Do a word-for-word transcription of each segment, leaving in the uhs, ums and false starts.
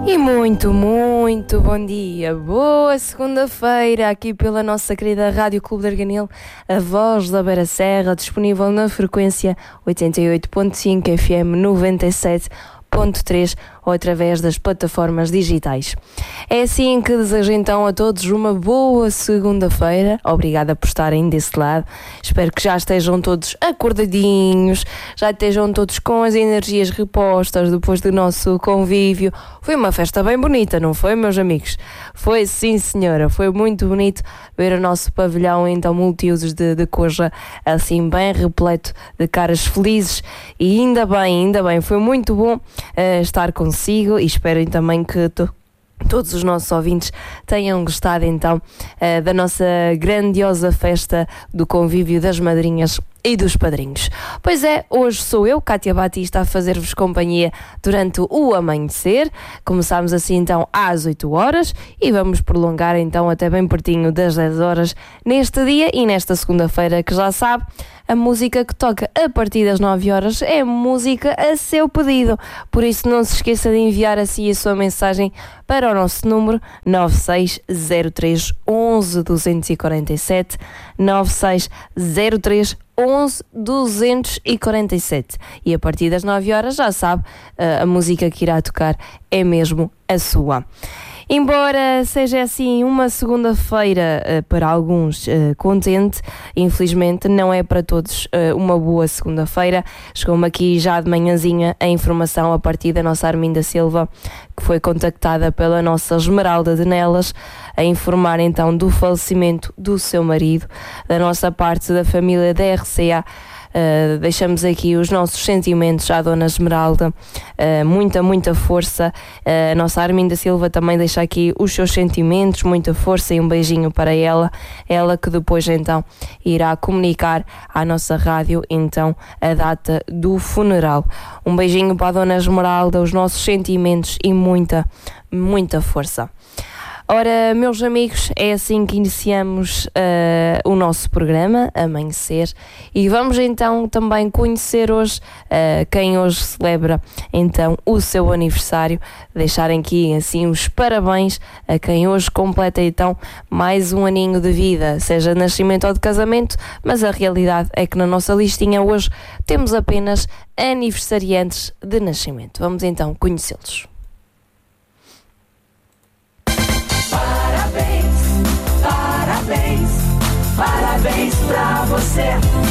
E muito, muito bom dia, boa segunda-feira aqui pela nossa querida Rádio Clube de Arganil, a voz da Beira Serra, disponível na frequência oitenta e oito ponto cinco, F M noventa e sete ponto três ou através das plataformas digitais. É assim que desejo então a todos uma boa segunda-feira. Obrigada por estarem desse lado. Espero que já estejam todos acordadinhos, já estejam todos com as energias repostas depois do nosso convívio. Foi uma festa bem bonita, não foi, meus amigos? Foi, sim senhora, foi muito bonito ver o nosso pavilhão então multiusos de, de Coja assim bem repleto de caras felizes, e ainda bem, ainda bem, foi muito bom uh, estar consigo, e espero também que to- todos os nossos ouvintes tenham gostado então uh, da nossa grandiosa festa do convívio das madrinhas e dos padrinhos. Pois é, hoje sou eu, Cátia Batista, a fazer-vos companhia durante o amanhecer. Começámos assim então às oito horas e vamos prolongar então até bem pertinho das dez horas neste dia e nesta segunda-feira, que já sabe, a música que toca a partir das nove horas é música a seu pedido. Por isso não se esqueça de enviar assim a sua mensagem para o nosso número nove seis zero três onze duzentos e quarenta e sete, nove seis zero três onze duzentos e quarenta e sete, e a partir das nove horas já sabe, a música que irá tocar é mesmo a sua. Embora seja assim uma segunda-feira uh, para alguns uh, contente, infelizmente não é para todos uh, uma boa segunda-feira. Chegou-me aqui já de manhãzinha a informação a partir da nossa Arminda Silva, que foi contactada pela nossa Esmeralda de Nelas, a informar então do falecimento do seu marido. Da nossa parte, da família da R C A, Uh, deixamos aqui os nossos sentimentos à Dona Esmeralda, uh, muita, muita força. Uh, a nossa Arminda Silva também deixa aqui os seus sentimentos, muita força, e um beijinho para ela, ela que depois então irá comunicar à nossa rádio então a data do funeral. Um beijinho para a Dona Esmeralda, os nossos sentimentos e muita, muita força. Ora, meus amigos, é assim que iniciamos uh, o nosso programa, Amanhecer, e vamos então também conhecer hoje uh, quem hoje celebra então o seu aniversário, deixarem aqui assim os parabéns a quem hoje completa então mais um aninho de vida, seja de nascimento ou de casamento, mas a realidade é que na nossa listinha hoje temos apenas aniversariantes de nascimento. Vamos então conhecê-los. Parabéns, parabéns pra você.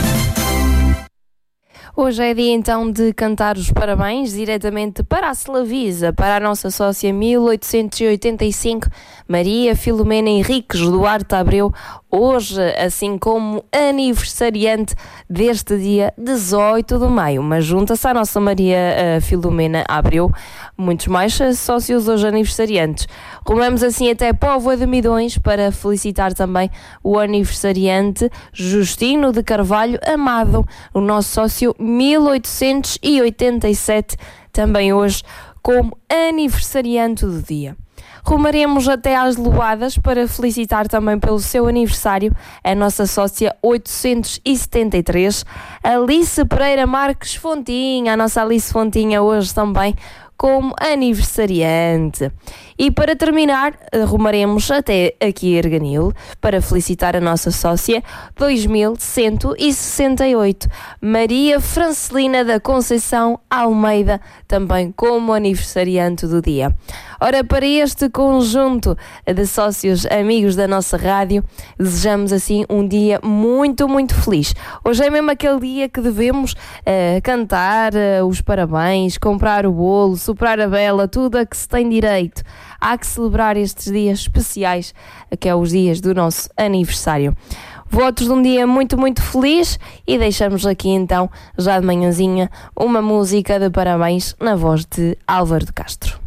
Hoje é dia então de cantar os parabéns diretamente para a Slavisa, para a nossa sócia mil oitocentos e oitenta e cinco, Maria Filomena Henriques Duarte Abreu, hoje, assim como aniversariante deste dia dezoito de maio, mas junta-se à nossa Maria uh, Filomena Abreu muitos mais sócios hoje aniversariantes. Rumamos assim até Póvoa de Midões para felicitar também o aniversariante Justino de Carvalho Amado, o nosso sócio mil oitocentos e oitenta e sete, também hoje como aniversariante do dia. Rumaremos até às Loadas para felicitar também pelo seu aniversário a nossa sócia oitocentos e setenta e três, Alice Pereira Marques Fontinha, a nossa Alice Fontinha hoje também como aniversariante. E para terminar, rumaremos até aqui a Arganil para felicitar a nossa sócia dois mil cento e sessenta e oito, Maria Francelina da Conceição Almeida, também como aniversariante do dia. Ora, para este conjunto de sócios amigos da nossa rádio, desejamos assim um dia muito, muito feliz. Hoje é mesmo aquele dia que devemos uh, cantar uh, os parabéns, comprar o bolo, soprar a vela, tudo a que se tem direito. Há que celebrar estes dias especiais, que é os dias do nosso aniversário. Votos de um dia muito, muito feliz, e deixamos aqui então, já de manhãzinha, uma música de parabéns na voz de Álvaro de Castro.